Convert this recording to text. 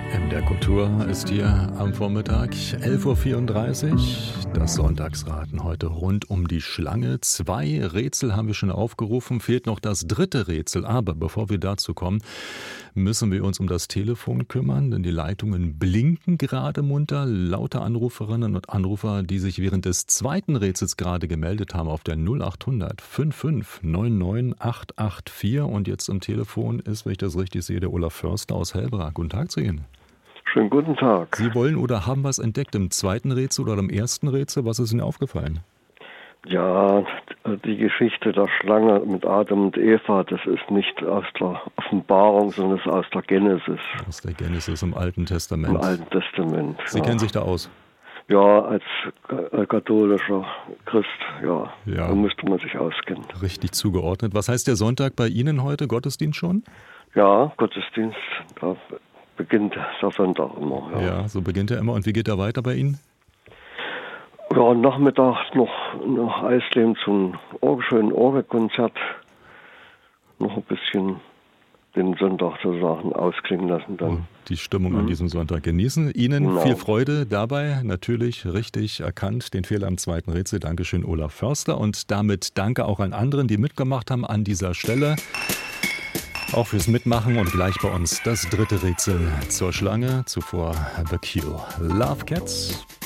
MDR Kultur ist hier am Vormittag 11.34 Uhr. Das Sonntagsraten heute rund um die Schlange. 2 Rätsel haben wir schon aufgerufen, fehlt noch das 3. Rätsel. Aber bevor wir dazu kommen, müssen wir uns um das Telefon kümmern, denn die Leitungen blinken gerade munter. Lauter Anruferinnen und Anrufer, die sich während des 2. Rätsels gerade gemeldet haben auf der 0800 55 99 884. Und jetzt am Telefon ist, wenn ich das richtig sehe, der Olaf Förster aus Helberg. Guten Tag zu Ihnen. Schönen guten Tag. Sie wollen oder haben was entdeckt im 2. Rätsel oder im 1. Rätsel? Was ist Ihnen aufgefallen? Ja, die Geschichte der Schlange mit Adam und Eva, das ist nicht aus der Offenbarung, sondern ist aus der Genesis. Aus der Genesis im Alten Testament. Im Alten Testament. Sie kennen sich da aus? Ja, als katholischer Christ, ja, Ja. da müsste man sich auskennen. Richtig zugeordnet. Was heißt der Sonntag bei Ihnen heute? Gottesdienst schon? Ja, Gottesdienst, da beginnt der Sonntag immer. Ja, so beginnt er immer. Und wie geht er weiter bei Ihnen? Ja, Nachmittag noch Eisleben zum schönen Orgelkonzert. Noch ein bisschen den Sonntag sozusagen ausklingen lassen dann. Die Stimmung an diesem Sonntag genießen. Ihnen Genau. viel Freude dabei. Natürlich richtig erkannt, den Fehler am 2. Rätsel. Dankeschön, Olaf Förster. Und damit danke auch an anderen, die mitgemacht haben an dieser Stelle. Auch fürs Mitmachen und gleich bei uns das 3. Rätsel zur Schlange. Zuvor The Cure. Love Cats.